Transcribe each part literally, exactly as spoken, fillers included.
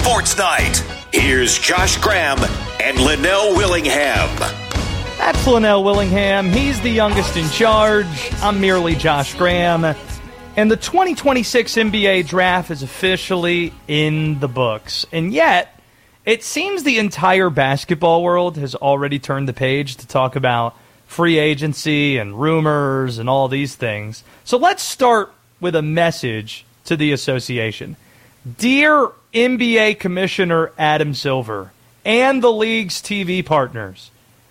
Sports Night. Here's Josh Graham and Linnell Willingham. That's Linnell Willingham. He's the youngest in charge. I'm merely Josh Graham. And the twenty twenty-six N B A draft is officially in the books. And yet, it seems the entire basketball world has already turned the page to talk about free agency and rumors and all these things. So let's start with a message to the association. Dear N B A Commissioner Adam Silver and the league's T V partners,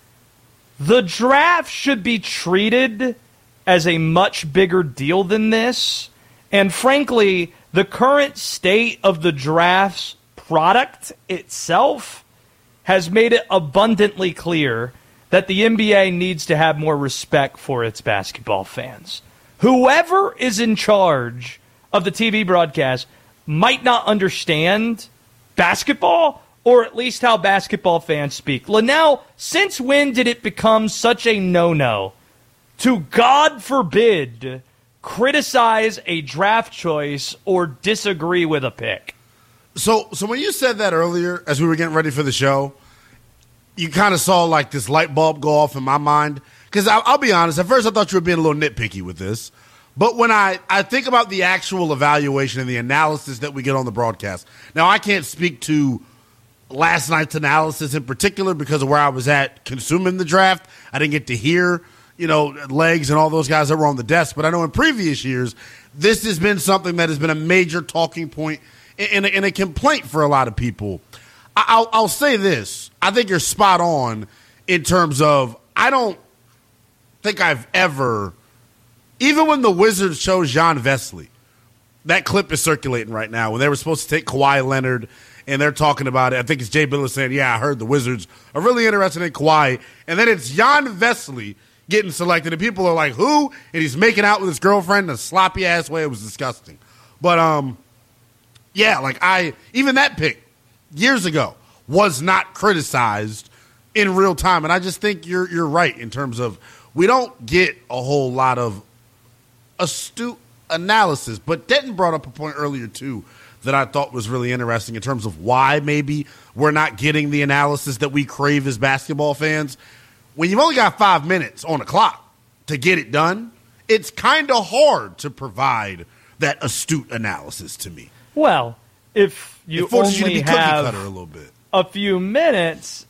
the draft should be treated as a much bigger deal than this. And frankly, the current state of the draft's product itself has made it abundantly clear that the N B A needs to have more respect for its basketball fans. Whoever is in charge of the T V broadcast might not understand basketball, or at least how basketball fans speak. Linnell, since when did it become such a no-no to, God forbid, criticize a draft choice or disagree with a pick? So, so when you said that earlier, as we were getting ready for the show, you kind of saw like this light bulb go off in my mind. Because I'll, I'll be honest, at first I thought you were being a little nitpicky with this. But when I, I think about the actual evaluation and the analysis that we get on the broadcast, now I can't speak to last night's analysis in particular because of where I was at consuming the draft. I didn't get to hear, you know, Legs and all those guys that were on the desk. But I know in previous years, this has been something that has been a major talking point and a, and a complaint for a lot of people. I'll, I'll say this. I think you're spot on in terms of I don't think I've ever – even when the Wizards chose Jon Veselý, that clip is circulating right now when they were supposed to take Kawhi Leonard and they're talking about it. I think it's Jay Bilas saying, yeah, I heard the Wizards are really interested in Kawhi. And then it's Jon Veselý getting selected, and people are like, who? And he's making out with his girlfriend in a sloppy-ass way. It was disgusting. But, um, yeah, like I – even that pick years ago was not criticized in real time. And I just think you're you're right in terms of we don't get a whole lot of astute analysis. But Denton brought up a point earlier, too, that I thought was really interesting in terms of why maybe we're not getting the analysis that we crave as basketball fans. When you've only got five minutes on the clock to get it done, it's kind of hard to provide that astute analysis to me. Well, if you only you to be have cookie cutter a little bit. a few minutes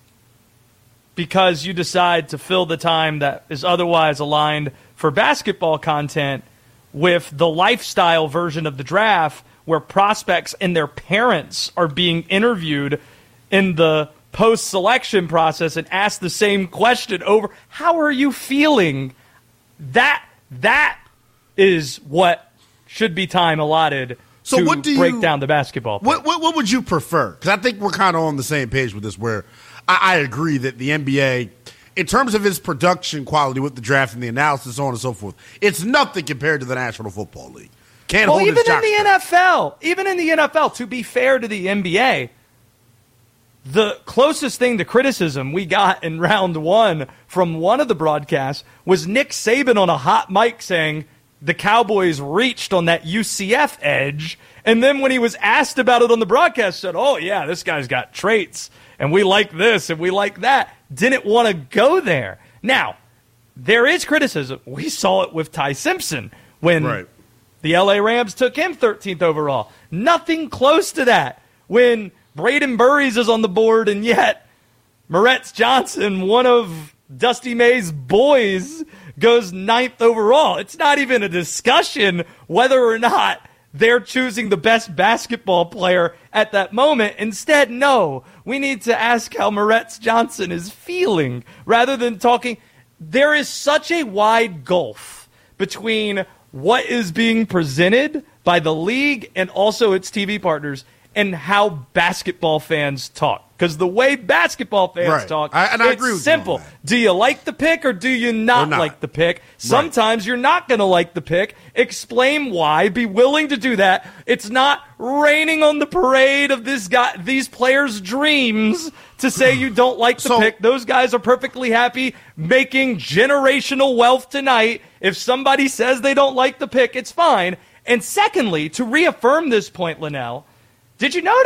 because you decide to fill the time that is otherwise aligned for basketball content with the lifestyle version of the draft where prospects and their parents are being interviewed in the post-selection process and asked the same question over, how are you feeling? That that is what should be time allotted so to what do break you, down the basketball play. What, what what would you prefer? Because I think we're kind of on the same page with this where I, I agree that the N B A, in terms of its production quality with the draft and the analysis, so on and so forth, it's nothing compared to the National Football League. Can't well, hold even its in the jockstrap. N F L, even in the N F L, to be fair to the N B A, the closest thing to criticism we got in round one from one of the broadcasts was Nick Saban on a hot mic saying the Cowboys reached on that U C F edge. And then when he was asked about it on the broadcast, said, oh, yeah, this guy's got traits, and we like this, and we like that. Didn't want to go there. Now, there is criticism. We saw it with Ty Simpson when right. the L A Rams took him thirteenth overall. Nothing close to that when Braden Burries is on the board, and yet Moretz Johnson, one of Dusty May's boys, goes ninth overall. It's not even a discussion whether or not they're choosing the best basketball player at that moment. Instead, no, we need to ask how Moretz Johnson is feeling rather than talking. There is such a wide gulf between what is being presented by the league and also its T V partners and how basketball fans talk. Because the way basketball fans right. talk, I, and I it's agree with simple. You on that. Do you like the pick or do you not, not. like the pick? Sometimes right. you're not going to like the pick. Explain why. Be willing to do that. It's not raining on the parade of this guy, these players' dreams to say you don't like the so, pick. Those guys are perfectly happy making generational wealth tonight. If somebody says they don't like the pick, it's fine. And secondly, to reaffirm this point, Linnell, did you notice?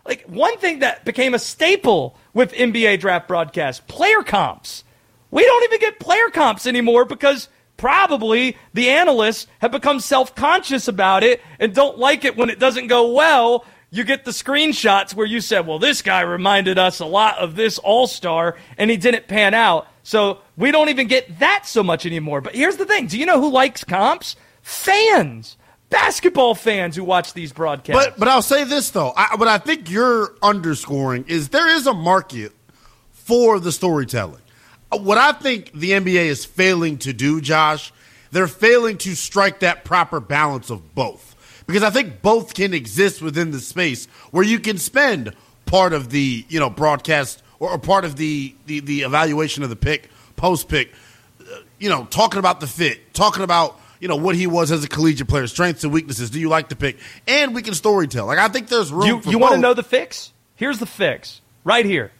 Like, one thing that became a staple with N B A draft broadcasts, player comps. We don't even get player comps anymore because probably the analysts have become self-conscious about it and don't like it when it doesn't go well. You get the screenshots where you said, well, this guy reminded us a lot of this all-star, and he didn't pan out. So we don't even get that so much anymore. But here's the thing. Do you know who likes comps? Fans. Basketball fans who watch these broadcasts. But but I'll say this, though. I, what I think you're underscoring is there is a market for the storytelling. What I think the N B A is failing to do, Josh, they're failing to strike that proper balance of both. Because I think both can exist within the space where you can spend part of the, you know, broadcast or, or part of the, the, the evaluation of the pick, post-pick, uh, you know, talking about the fit, talking about, you know, what he was as a collegiate player, strengths and weaknesses. Do you like the pick? And we can storytell. Like, I think there's room you, for You want to know the fix? Here's the fix. Right here.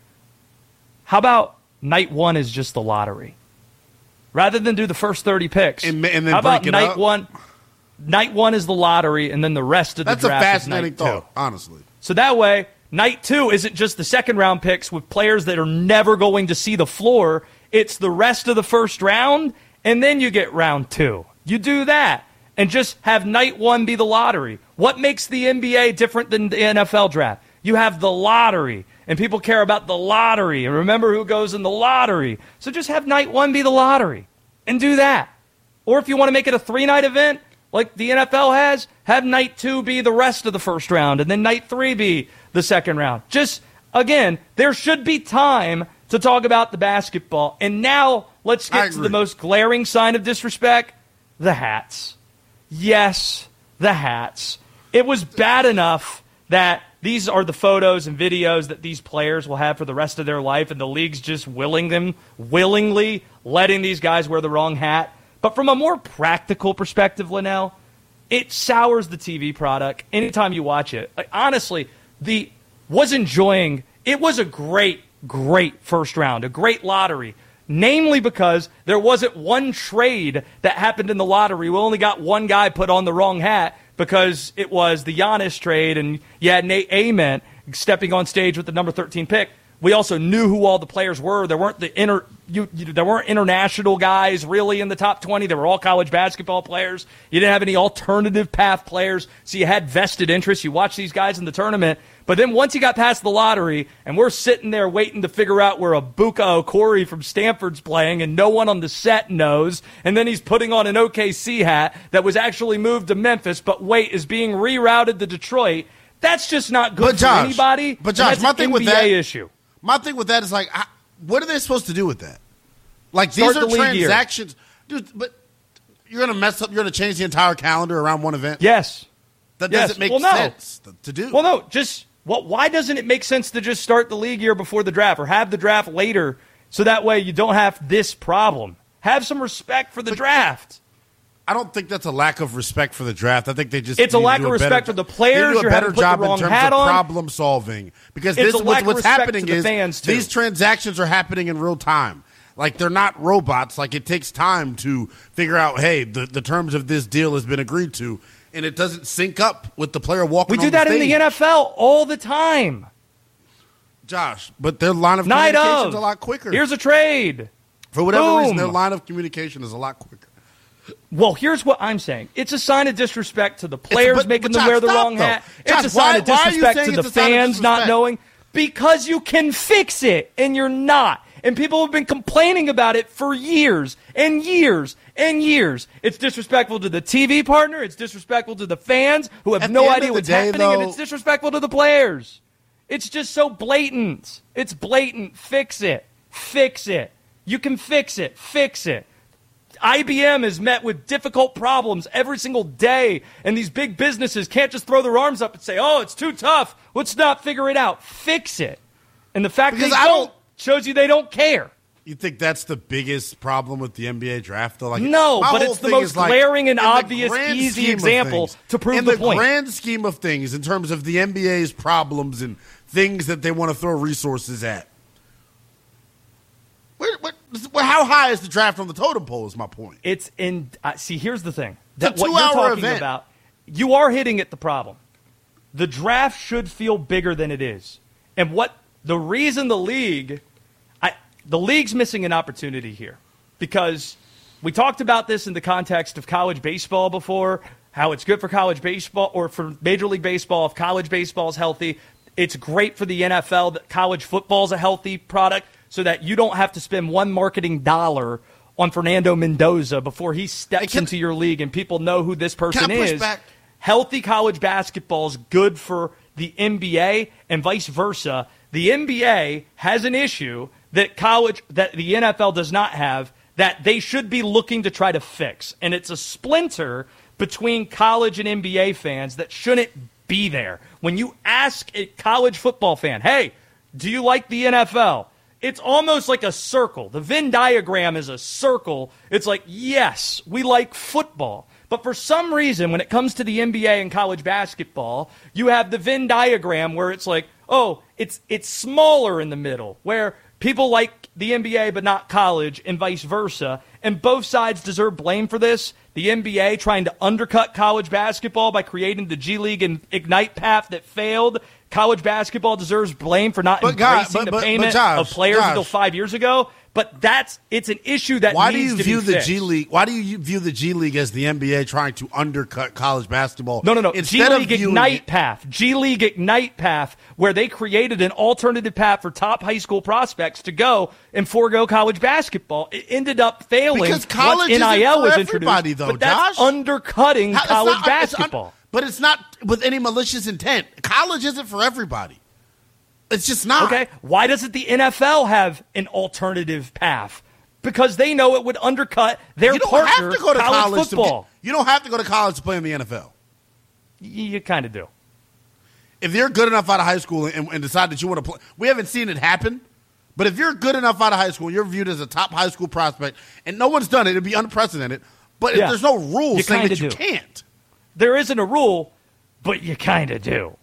How about night one is just the lottery? Rather than do the first thirty picks. And, and then how break about it night up? one? Night one is the lottery, and then the rest of the That's a draft fascinating is night thought, two. honestly. So that way, night two isn't just the second-round picks with players that are never going to see the floor. It's the rest of the first round, and then you get round two. You do that and just have night one be the lottery. What makes the N B A different than the N F L draft? You have the lottery, and people care about the lottery and remember who goes in the lottery. So just have night one be the lottery and do that. Or if you want to make it a three-night event like the N F L has, have night two be the rest of the first round and then night three be the second round. Just, again, there should be time to talk about the basketball. And now let's get to the most glaring sign of disrespect, the hats. Yes, the hats. It was bad enough that these are the photos and videos that these players will have for the rest of their life, and the league's just willing them, willingly letting these guys wear the wrong hat. But from a more practical perspective, Linnell, it sours the T V product anytime you watch it. Like, honestly, the was enjoying. It was a great, great first round, a great lottery. Namely because there wasn't one trade that happened in the lottery. We only got one guy put on the wrong hat because it was the Giannis trade, and you had Nate Ament stepping on stage with the number thirteen pick. We also knew who all the players were. There weren't the inter, you, you, there weren't international guys really in the top twenty. They were all college basketball players. You didn't have any alternative path players, so you had vested interest. You watched these guys in the tournament. But then once you got past the lottery, and we're sitting there waiting to figure out where Ibuka Okori from Stanford's playing, and no one on the set knows, and then he's putting on an O K C hat that was actually moved to Memphis, but wait, is being rerouted to Detroit. That's just not good but Josh, for anybody. But Josh, my thing an with N B A that issue. My thing with that is like, I, what are they supposed to do with that? Like, Start these are the league year. transactions, dude. But you're gonna mess up. You're gonna change the entire calendar around one event. Yes, that yes. doesn't make well, no. sense to, to do. Well, no, just what? Why doesn't it make sense to just start the league year before the draft, or have the draft later, so that way you don't have this problem? Have some respect for the but, draft. I don't think that's a lack of respect for the draft. I think they just it's a lack of respect better, for the players. They do a You're better job the wrong in terms hat of on. problem solving because it's this a lack what's of respect happening to the is fans too. These transactions are happening in real time. Like, they're not robots. Like, it takes time to figure out, hey, the, the terms of this deal has been agreed to, and it doesn't sync up with the player walking. We do on that the in the N F L all the time, Josh. But their line of Night communication of. is a lot quicker. Here's a trade. For whatever Boom. reason, their line of communication is a lot quicker. Well, here's what I'm saying. It's a sign of disrespect to the players but, making but them Josh, wear the stop, wrong though. hat. Josh, it's a sign why, of disrespect to the fans not knowing because you can fix it, and you're not. And people have been complaining about it for years and years and years. It's disrespectful to the T V partner. It's disrespectful to the fans who have At no the end idea of the what's day, happening, though, and it's disrespectful to the players. It's just so blatant. It's blatant. Fix it. Fix it. You can fix it. Fix it. I B M is met with difficult problems every single day, and these big businesses can't just throw their arms up and say, oh, it's too tough. Let's not figure it out. Fix it. And the fact Because they I don't, don't shows you they don't care. You think that's the biggest problem with the N B A draft, though? Like, no, my but whole it's the thing most is, like, glaring and in the obvious, grand easy scheme of example things- to prove in the the point. grand scheme of things, in terms of the N B A's problems and things that they want to throw resources at, where, where, where, how high is the draft on the totem pole is my point. It's in uh, – see, here's the thing. It's a That what you're two-hour talking event. about, you are hitting at the problem. the draft should feel bigger than it is. And what the reason the league, I, the league's missing an opportunity here, because we talked about this in the context of college baseball before, how it's good for college baseball or for Major League Baseball if college baseball is healthy. It's great for the N F L that college football is a healthy product so that you don't have to spend one marketing dollar on Fernando Mendoza before he steps can, into your league and people know who this person is. Back? Healthy college basketball is good for the N B A and vice versa. The N B A has an issue that college that the N F L does not have that they should be looking to try to fix. And it's a splinter between college and N B A fans that shouldn't be there. When you ask a college football fan, hey, do you like the N F L? It's almost like a circle. The Venn diagram is a circle. It's like, yes, we like football. But for some reason, when it comes to the N B A and college basketball, you have the Venn diagram where it's like, oh, it's it's smaller in the middle, where people like the N B A but not college and vice versa. And both sides deserve blame for this. The N B A trying to undercut college basketball by creating the G League and Ignite path that failed. College basketball deserves blame for not but embracing God, but, the but, payment but Josh, of players Josh, until five years ago. But that's it's an issue that why needs do you to view be the fixed. G League? Why do you view the G League as the N B A trying to undercut college basketball? No, no, no. Instead G League of viewing Ignite it, path. G League Ignite path, where they created an alternative path for top high school prospects to go and forego college basketball. It ended up failing because college once N I L isn't for was everybody, introduced. though, but that's Josh. undercutting How- it's college not- it's un- basketball. but it's not with any malicious intent. College isn't for everybody. It's just not. Okay, why doesn't the N F L have an alternative path? Because they know it would undercut their You don't partner, have to go to college, college football. To get, you don't have to go to college to play in the N F L. You, you kind of do. If you're good enough out of high school and, and decide that you want to play, we haven't seen it happen. But if you're good enough out of high school, and you're viewed as a top high school prospect, and no one's done it, it'd be unprecedented. But if Yeah. there's no rule You saying kinda that you do. can't, There isn't a rule, but you kind of do.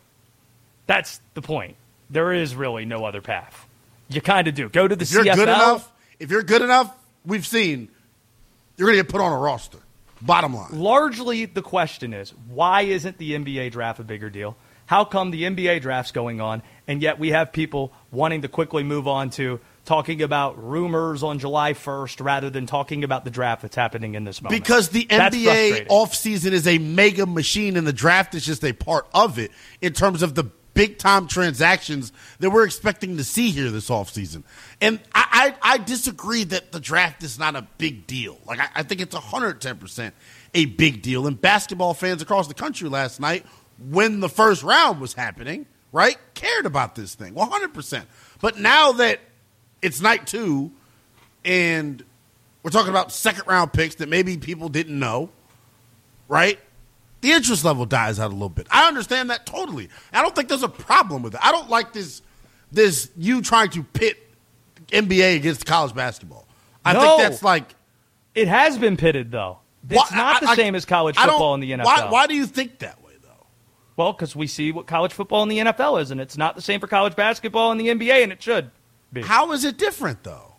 That's the point. There is really no other path. You kind of do. Go to the if you're C F L. good enough, if you're good enough, we've seen you're going to get put on a roster. Bottom line. Largely, the question is, why isn't the N B A draft a bigger deal? How come the N B A draft's going on, and yet we have people wanting to quickly move on to talking about rumors on July first rather than talking about the draft that's happening in this moment? Because the N That's B A frustrating. offseason is a mega machine, and the draft is just a part of it in terms of the big-time transactions that we're expecting to see here this offseason. And I, I, I disagree that the draft is not a big deal. Like, I, I think it's one hundred ten percent a big deal. And basketball fans across the country last night, when the first round was happening, right, cared about this thing, one hundred percent. But now that it's night two and we're talking about second-round picks that maybe people didn't know, right, the interest level dies out a little bit. I understand that totally. I don't think there's a problem with it. I don't like this, this you trying to pit N B A against college basketball. I No. think that's like It has been pitted, though. It's why- not the I- I- same as college I don't- football in the N F L. Why, why do you think that way, though? Well, because we see what college football in the N F L is, and it's not the same for college basketball in the N B A, and it should be. How is it different, though?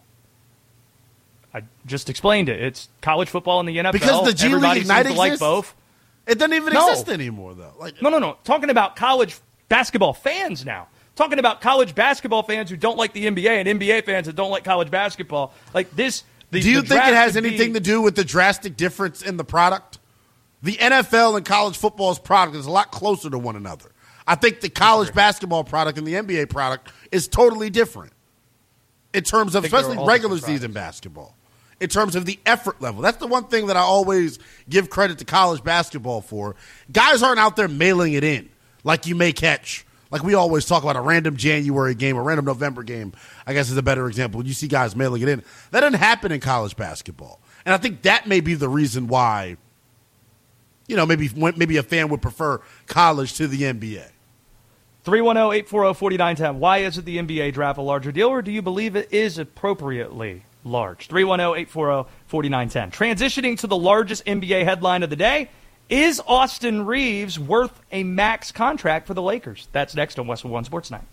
I just explained it. It's college football in the N F L. Because the G League Everybody Ignite seems to like exists? both. It doesn't even No. exist anymore, though. Like, No, no, no. Talking about college basketball fans now. Talking about college basketball fans who don't like the N B A and N B A fans that don't like college basketball. Like this. The, do you the think it draft has should anything be, to do with the drastic difference in the product? The N F L and college football's product is a lot closer to one another. I think the college basketball product and the N B A product is totally different in terms of, think they're especially all regular different season basketball, in terms of the effort level. That's the one thing that I always give credit to college basketball for. Guys aren't out there mailing it in like you may catch. Like we always talk about a random January game, a random November game, I guess is a better example. You see guys mailing it in. That doesn't happen in college basketball. And I think that may be the reason why, you know, maybe maybe a fan would prefer college to the N B A. three one zero, eight four zero, four nine one zero. Why isn't the N B A draft a larger deal, or do you believe it is appropriately large? three one zero, eight four zero, four nine one zero. Transitioning to the largest N B A headline of the day, is Austin Reeves worth a max contract for the Lakers? That's next on Westwood One Sports Night.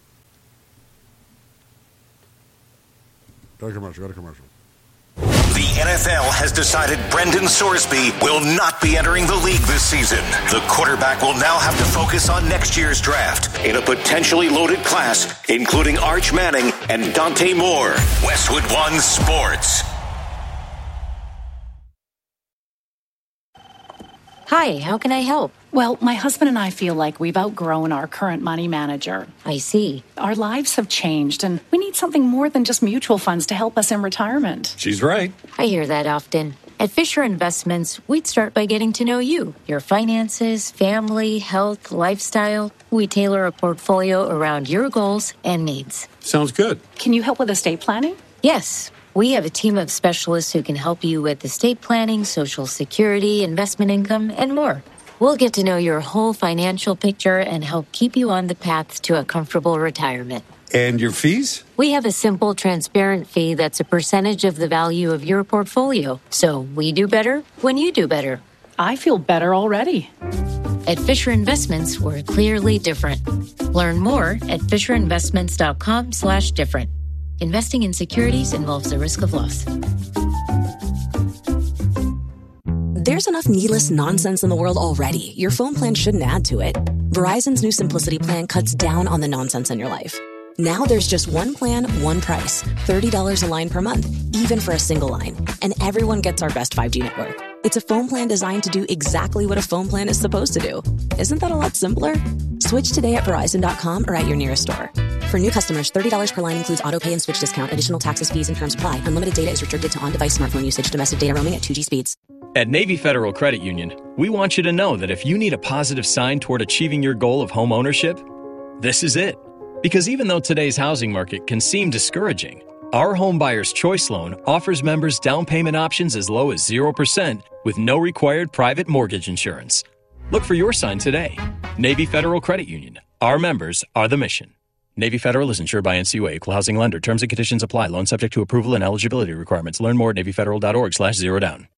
Go to commercial, go to commercial. The N F L has decided Brendan Sorsby will not be entering the league this season. The quarterback will now have to focus on next year's draft in a potentially loaded class, including Arch Manning and Dante Moore. Westwood One Sports. Hi, how can I help? Well, my husband and I feel like we've outgrown our current money manager. I see. Our lives have changed, and we need something more than just mutual funds to help us in retirement. She's right. I hear that often. At Fisher Investments, we'd start by getting to know you, your finances, family, health, lifestyle. We tailor a portfolio around your goals and needs. Sounds good. Can you help with estate planning? Yes. We have a team of specialists who can help you with estate planning, Social Security, investment income, and more. We'll get to know your whole financial picture and help keep you on the path to a comfortable retirement. And your fees? We have a simple, transparent fee that's a percentage of the value of your portfolio. So we do better when you do better. I feel better already. At Fisher Investments, we're clearly different. Learn more at fisherinvestments.com slash different. Investing in securities involves the risk of loss. There's enough needless nonsense in the world already. Your phone plan shouldn't add to it. Verizon's new Simplicity plan cuts down on the nonsense in your life. Now there's just one plan, one price. thirty dollars a line per month, even for a single line. And everyone gets our best five G network. It's a phone plan designed to do exactly what a phone plan is supposed to do. Isn't that a lot simpler? Switch today at Verizon dot com or at your nearest store. For new customers, thirty dollars per line includes auto pay and switch discount. Additional taxes, fees, and terms apply. Unlimited data is restricted to on-device smartphone usage. Domestic data roaming at two G speeds. At Navy Federal Credit Union, we want you to know that if you need a positive sign toward achieving your goal of home ownership, this is it. Because even though today's housing market can seem discouraging, our Home Buyer's Choice Loan offers members down payment options as low as zero percent with no required private mortgage insurance. Look for your sign today. Navy Federal Credit Union. Our members are the mission. Navy Federal is insured by N C U A, Equal Housing Lender. Terms and conditions apply. Loan subject to approval and eligibility requirements. Learn more at NavyFederal.org slash zero down.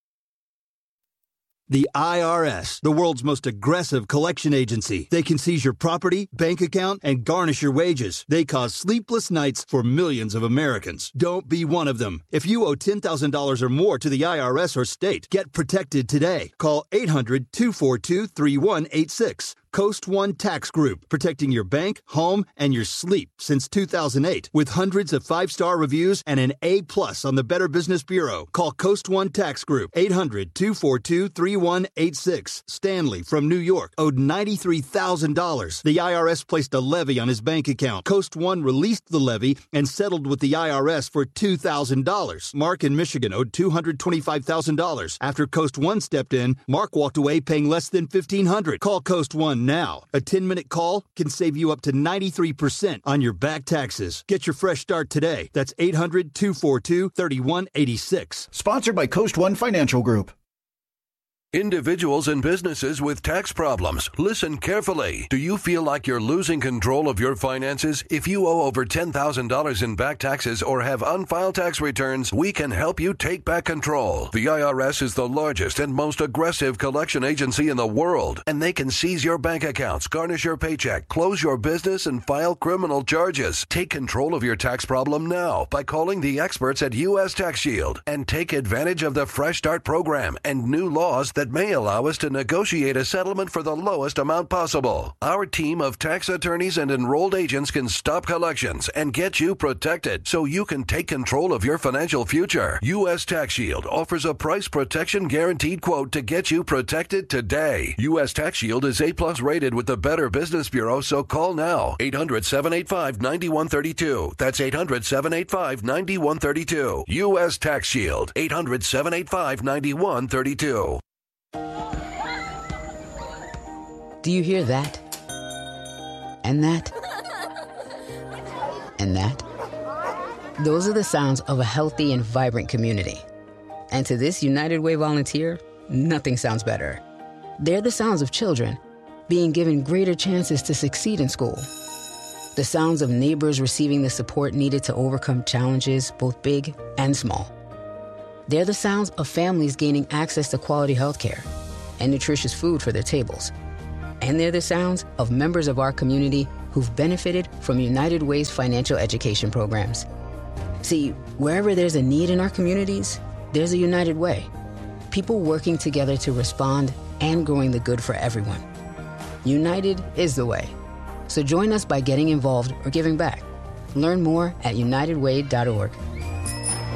The I R S, the world's most aggressive collection agency. They can seize your property, bank account, and garnish your wages. They cause sleepless nights for millions of Americans. Don't be one of them. If you owe ten thousand dollars or more to the I R S or state, get protected today. Call eight hundred, two four two, three one eight six. Coast One Tax Group, protecting your bank, home, and your sleep since two thousand eight. With hundreds of five-star reviews and an A plus on the Better Business Bureau. Call Coast One Tax Group, eight hundred, two four two, three one eight six. Stanley from New York owed ninety-three thousand dollars. The I R S placed a levy on his bank account. Coast One released the levy and settled with the I R S for two thousand dollars. Mark in Michigan owed two hundred twenty-five thousand dollars. After Coast One stepped in, Mark walked away paying less than fifteen hundred dollars. Call Coast One now. A ten-minute call can save you up to ninety-three percent on your back taxes. Get your fresh start today. That's eight hundred, two four two, three one eight six. Sponsored by Coast One Financial Group. Individuals and businesses with tax problems, listen carefully. Do you feel like you're losing control of your finances? If you owe over ten thousand dollars in back taxes or have unfiled tax returns, we can help you take back control. The I R S is the largest and most aggressive collection agency in the world, and they can seize your bank accounts, garnish your paycheck, close your business, and file criminal charges. Take control of your tax problem now by calling the experts at U S Tax Shield and take advantage of the Fresh Start program and new laws that may allow us to negotiate a settlement for the lowest amount possible. Our team of tax attorneys and enrolled agents can stop collections and get you protected so you can take control of your financial future. U S Tax Shield offers a price protection guaranteed quote to get you protected today. U S Tax Shield is A plus rated with the Better Business Bureau, so call now. eight hundred, seven eight five, nine one three two. That's eight hundred, seven eight five, nine one three two. U S Tax Shield. eight hundred, seven eight five, nine one three two. Do you hear that? And that? And that? Those are the sounds of a healthy and vibrant community. And to this United Way volunteer, nothing sounds better. They're the sounds of children being given greater chances to succeed in school. The sounds of neighbors receiving the support needed to overcome challenges, both big and small. They're the sounds of families gaining access to quality health care and nutritious food for their tables. And they're the sounds of members of our community who've benefited from United Way's financial education programs. See, wherever there's a need in our communities, there's a United Way. People working together to respond and growing the good for everyone. United is the way. So join us by getting involved or giving back. Learn more at united way dot org.